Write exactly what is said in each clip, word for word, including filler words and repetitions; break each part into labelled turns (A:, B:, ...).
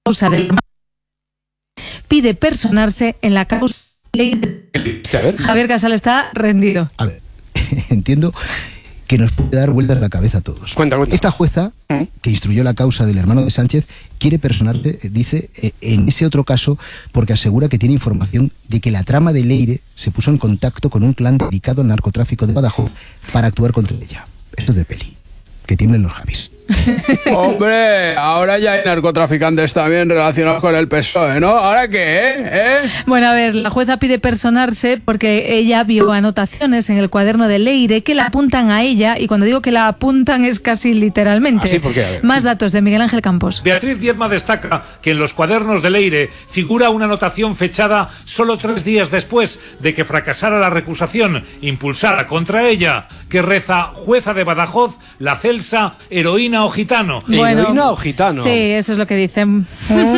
A: causa del pide personarse en la causa de... Javier Casal está rendido.
B: A ver, entiendo que nos puede dar vueltas la cabeza a todos.
C: Cuenta, cuenta.
B: Esta jueza, ¿Mm? que instruyó la causa del hermano de Sánchez, quiere personarse, dice, en ese otro caso, porque asegura que tiene información de que la trama de Leire se puso en contacto con un clan dedicado al narcotráfico de Badajoz para actuar contra ella. Esto es de peli. Que tiemblen los Javis.
C: Hombre, ahora ya hay narcotraficantes también relacionados con el P S O E, ¿no? ¿Ahora qué, eh? ¿Eh?
A: Bueno, a ver, la jueza pide personarse porque ella vio anotaciones en el cuaderno de Leire que la apuntan a ella, y cuando digo que la apuntan es casi literalmente.
C: ¿Ah, sí? ¿Por qué? A ver.
A: Más datos de Miguel Ángel Campos.
D: Beatriz Viedma destaca que en los cuadernos de Leire figura una anotación fechada solo tres días después de que fracasara la recusación impulsada contra ella, que reza: jueza de Badajoz, la Celsa, heroína o gitano.
A: Bueno,
C: ¿Heroína o gitano?
A: Sí, eso es lo que dicen.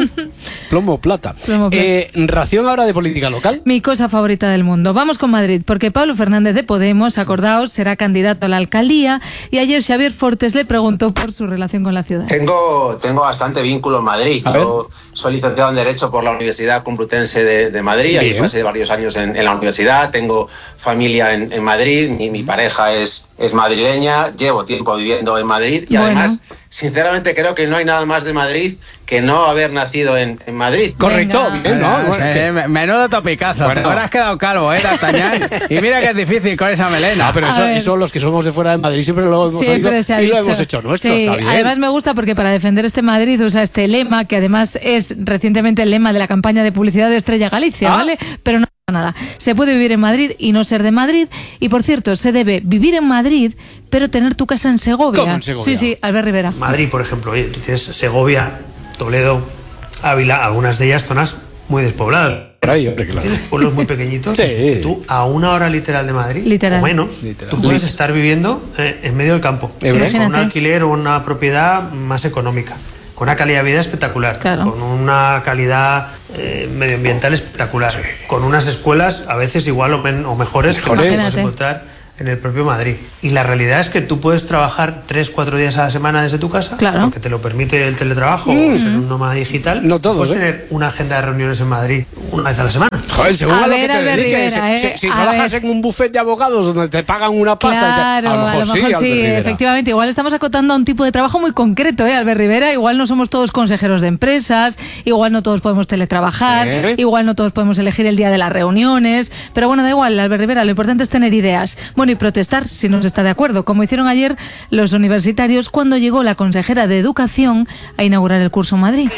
C: Plomo plata.
A: Plomo plata.
C: Eh, ¿Ración ahora de política local?
A: Mi cosa favorita del mundo. Vamos con Madrid, porque Pablo Fernández de Podemos, acordaos, será candidato a la alcaldía, y ayer Xavier Fortes le preguntó por su relación con la ciudad.
E: Tengo, tengo bastante vínculo en Madrid.
C: A
E: Yo ver. soy licenciado en Derecho por la Universidad Complutense de, de Madrid. Ahí pasé varios años en, en la universidad. Tengo familia en, en Madrid. Mi, mi pareja es, es madrileña. Llevo tiempo viviendo en Madrid. Y
A: bueno.
E: además, sinceramente, creo que no hay nada más de Madrid que no haber nacido en, en Madrid.
C: Correcto,
A: Venga.
C: bien, ¿no?
F: Bueno,
C: Bueno,
F: sí,
C: que-
F: me- menudo topicazo.
C: Bueno.
F: Te habrás quedado calvo, ¿eh, D'Artagnan? Y mira que es difícil con esa melena.
C: Ah, pero
A: A
C: eso,
A: ver.
C: eso los que somos de fuera de Madrid siempre lo hemos
A: Siempre
C: oído
A: se ha
C: y lo
A: dicho.
C: hemos hecho nuestro,
A: Sí,
C: está bien.
A: además me gusta porque para defender este Madrid usa este lema, que además es recientemente el lema de la campaña de publicidad de Estrella Galicia,
C: Ah.
A: ¿vale? Pero no pasa nada. Se puede vivir en Madrid y no ser de Madrid, y por cierto, se debe vivir en Madrid, pero tener tu casa en Segovia.
C: ¿Cómo en Segovia?
A: Sí, sí, Albert Rivera.
G: Madrid, por ejemplo, oye, tú tienes Segovia, Toledo, Ávila, algunas de ellas zonas muy despobladas.
C: Por ahí, hombre, claro.
G: Tienes pueblos muy pequeñitos.
C: Sí.
G: Tú, a una hora literal de Madrid,
A: Literal.
G: o menos,
C: Literal.
G: tú puedes estar viviendo eh, en medio del campo,
C: Es verdad.
G: con un
A: Imagínate.
G: alquiler o una propiedad más económica, con una calidad de vida espectacular,
A: Claro.
G: con una calidad eh, medioambiental espectacular, con unas escuelas a veces igual o, men- o mejores que
C: Mejores.
G: las que puedes
A: Imagínate.
G: encontrar en el propio Madrid. Y la realidad es que tú puedes trabajar tres, cuatro días a la semana desde tu casa,
A: Claro.
G: porque te lo permite el teletrabajo o ser un nómada digital.
C: No todos,
G: Puedes
C: ¿eh?
G: tener una agenda de reuniones en Madrid una vez a la semana.
C: Joder, según
A: A
C: a, lo
A: ver,
C: que te
A: Albert
C: dediques.
A: Rivera,
C: Si-
A: ¿eh?
C: si si
A: A
C: trabajas
A: ver.
C: en un buffet de abogados donde te pagan una pasta,
A: Claro,
C: a lo mejor, sí, Albert Rivera.
A: efectivamente. Igual estamos acotando a un tipo de trabajo muy concreto, ¿eh, Albert Rivera? Igual no somos todos consejeros de empresas, igual no todos podemos teletrabajar,
C: ¿Eh?
A: igual no todos podemos elegir el día de las reuniones, pero bueno, da igual, Albert Rivera, lo importante es tener ideas. Bueno, y protestar si no se está de acuerdo, como hicieron ayer los universitarios cuando llegó la consejera de Educación a inaugurar el curso en Madrid.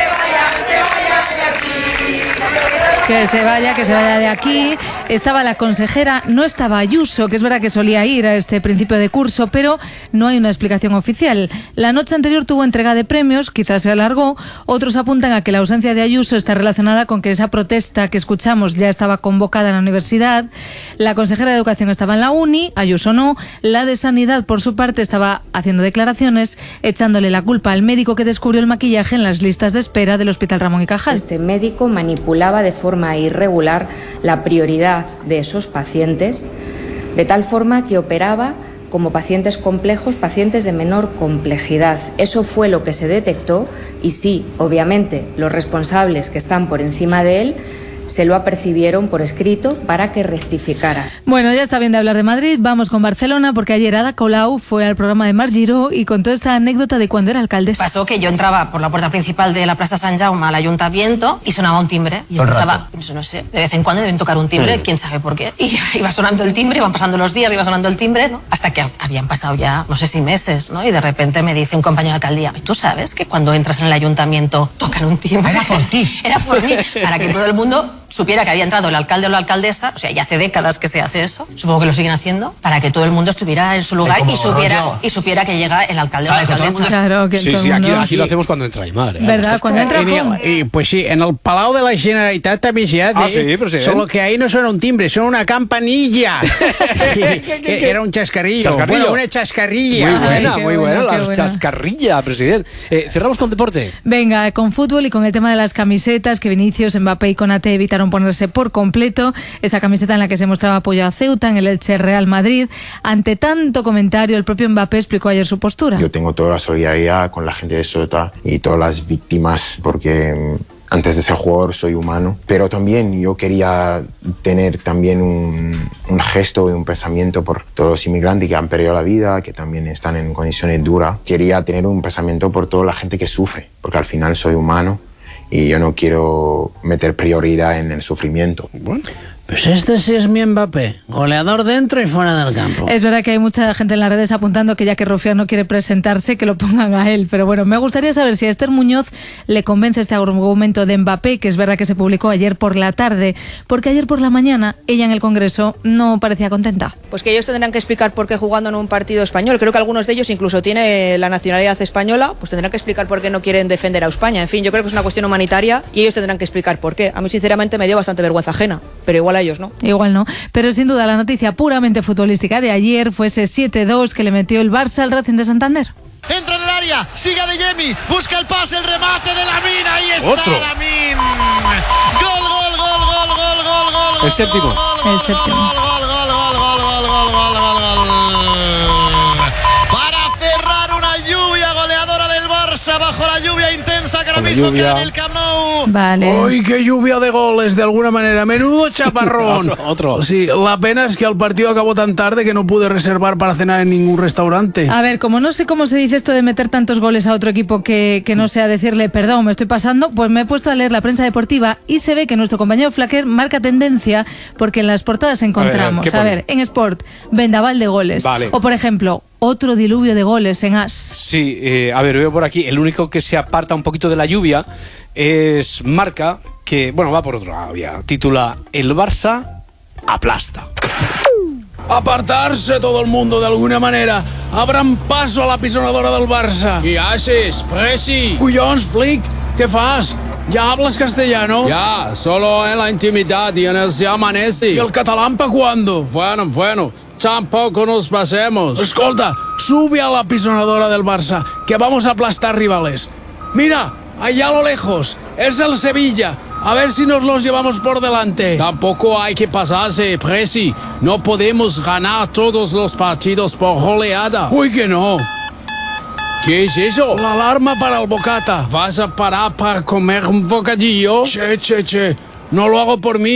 A: Que se vaya, que se vaya de aquí. Estaba la consejera, no estaba Ayuso, que es verdad que solía ir a este principio de curso, pero no hay una explicación oficial. La noche anterior tuvo entrega de premios, quizás se alargó. Otros apuntan a que la ausencia de Ayuso está relacionada con que esa protesta que escuchamos ya estaba convocada en la universidad. La consejera de Educación estaba en la uni, Ayuso no. La de Sanidad, por su parte, estaba haciendo declaraciones, echándole la culpa al médico que descubrió el maquillaje en las listas de espera del Hospital Ramón y Cajal.
H: Este médico manipulaba de forma irregular la prioridad de esos pacientes, de tal forma que operaba como pacientes complejos, pacientes de menor complejidad. Eso fue lo que se detectó y sí, obviamente, los responsables que están por encima de él se lo apercibieron por escrito para que rectificara.
A: Bueno, ya está bien de hablar de Madrid, vamos con Barcelona, porque ayer Ada Colau fue al programa de Marc Giró y contó esta anécdota de cuando era alcaldesa.
I: Pasó que yo entraba por la puerta principal de la Plaza San Jaume al ayuntamiento y sonaba un timbre. Y yo pensaba, no sé, de vez en cuando deben tocar un timbre, quién sabe por qué. Y iba sonando el timbre, iban pasando los días, iba sonando el timbre, ¿no? Hasta que habían pasado ya, no sé si meses, ¿no? Y de repente me dice un compañero de alcaldía, ¿tú sabes que cuando entras en el ayuntamiento tocan un timbre? Era por ti. Era por mí, para que todo el mundo supiera que había entrado el alcalde o la alcaldesa, o sea, ya hace décadas que se hace eso, supongo que lo siguen haciendo, para que todo el mundo estuviera en su lugar y supiera, y supiera que llega el alcalde o la alcaldesa.
A: Claro, que
C: Sí,
A: todo
C: sí,
A: el
C: aquí,
A: mundo-
C: aquí lo hacemos cuando entra Aymar. ¿eh?
A: ¿Verdad? Cuando entra
F: Y,
A: con...
F: y, pues sí, en el Palau de la Generalitat también se hace.
C: Ah, sí, presidente.
F: Solo que ahí no suena un timbre, suena una campanilla.
C: qué?
F: Era un chascarrillo.
C: ¿Chascarrillo?
F: Bueno, una chascarrilla.
C: Muy buena,
A: Ay, qué
C: muy
A: bueno,
C: buena,
A: qué
C: la
A: bueno.
C: chascarrilla, presidente. Eh, cerramos con deporte.
A: Venga, con fútbol y con el tema de las camisetas, que Vinicius, Mbappé y Konaté evitaron intentaron ponerse por completo esa camiseta en la que se mostraba apoyo a Ceuta, en el Elche Real Madrid. Ante tanto comentario, el propio Mbappé explicó ayer su postura.
J: Yo tengo toda la solidaridad con la gente de Ceuta y todas las víctimas, porque antes de ser jugador soy humano, pero también yo quería tener también un, un gesto y un pensamiento por todos los inmigrantes que han perdido la vida, que también están en condiciones duras. Quería tener un pensamiento por toda la gente que sufre, porque al final soy humano y yo no quiero meter prioridad en el sufrimiento.
F: Bueno. Pues este sí es mi Mbappé, goleador dentro y fuera del campo.
A: Es verdad que hay mucha gente en las redes apuntando que ya que Rufián no quiere presentarse, que lo pongan a él. Pero bueno, me gustaría saber si a Esther Muñoz le convence este argumento de Mbappé, que es verdad que se publicó ayer por la tarde, porque ayer por la mañana ella en el Congreso no parecía contenta.
K: Pues que ellos tendrán que explicar por qué jugando en un partido español, creo que algunos de ellos incluso tienen la nacionalidad española, pues tendrán que explicar por qué no quieren defender a España. En fin, yo creo que es una cuestión humanitaria y ellos tendrán que explicar por qué. A mí sinceramente me dio bastante vergüenza ajena, pero igual a ellos no.
A: Igual no, pero sin duda la noticia puramente futbolística de ayer fue ese siete dos que le metió el Barça al Racing de Santander.
L: Entra en el área, sigue a De Jemi, busca el pase, el remate de Lamine, ahí está
M: Otro.
L: Lamine. Gol, gol, gol, gol, gol, gol, gol.
M: El séptimo.
A: El séptimo.
L: Gol, gol, gol, gol, gol, gol, gol, gol, gol. Para cerrar una lluvia goleadora del Barça bajo la lluvia intensa que ahora mismo queda en el Camp Nou.
A: Vale.
F: ¡Ay, qué lluvia de goles, de alguna manera! ¡Menudo chaparrón!
M: otro, otro.
F: Sí, la pena es que el partido acabó tan tarde que no pude reservar para cenar en ningún restaurante.
A: A ver, como no sé cómo se dice esto de meter tantos goles a otro equipo que, que no sea decirle perdón, me estoy pasando, pues me he puesto a leer la prensa deportiva y se ve que nuestro compañero Flaquer marca tendencia porque en las portadas encontramos, a ver, a ver, en Sport, vendaval de goles.
M: Vale.
A: O por ejemplo, otro diluvio de goles en As.
M: Sí, eh, a ver, veo por aquí, el único que se aparta un poquito de la lluvia es Marca, que, bueno, va por otro lado ya. Titula El Barça aplasta.
F: Apartarse todo el mundo de alguna manera. Abran paso a la pisonadora del Barça.
C: ¿Qué haces, Presi?
F: Cuyons, Flick, ¿qué fas? ¿Ya hablas castellano?
C: Ya, solo en la intimidad y en el se amanece.
F: ¿Y el catalán pa' cuándo?
C: Bueno, bueno, tampoco nos pasemos.
F: Escolta, sube a la pisonadora del Barça, que vamos a aplastar rivales. Mira, allá a lo lejos, es el Sevilla. A ver si nos los llevamos por delante.
C: Tampoco hay que pasarse, Presi. No podemos ganar todos los partidos por goleada.
F: Uy, que no.
C: ¿Qué es eso?
F: La alarma para el bocata.
C: ¿Vas a parar para comer un bocadillo?
F: Che, che, che. No lo hago por mí.